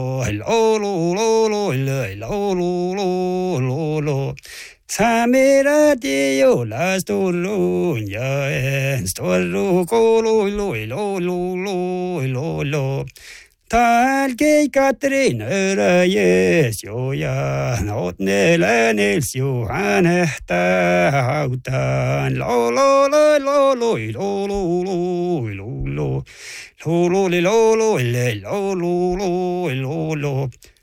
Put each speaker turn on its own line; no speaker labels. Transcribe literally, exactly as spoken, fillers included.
lo lo lo lo lo lo lo lo Samira dio la storunya en storu kolo lo lo lo lo lo lo Tal que Katrina era yes yo ya not nela nels yo anehta hautan lo lo lo lo lo lo lo lo lo lo lo lo lo lo lo lo lo lo